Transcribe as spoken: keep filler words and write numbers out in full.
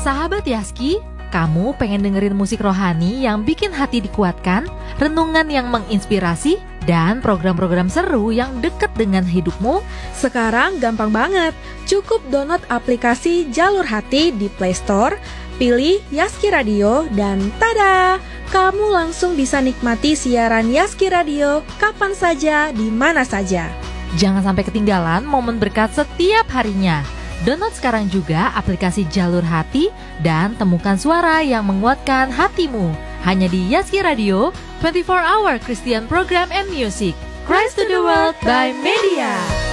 Sahabat Yaski, kamu pengen dengerin musik rohani yang bikin hati dikuatkan, renungan yang menginspirasi, dan program-program seru yang dekat dengan hidupmu? Sekarang gampang banget. Cukup download aplikasi Jalur Hati di Play Store, pilih Yaski Radio, dan tada! Kamu langsung bisa nikmati siaran Yaski Radio kapan saja, di mana saja. Jangan sampai ketinggalan momen berkat setiap harinya. Download sekarang juga aplikasi Jalur Hati dan temukan suara yang menguatkan hatimu. Hanya di Yaski Radio, twenty-four hour Christian Program and Music. Christ to the World by Media.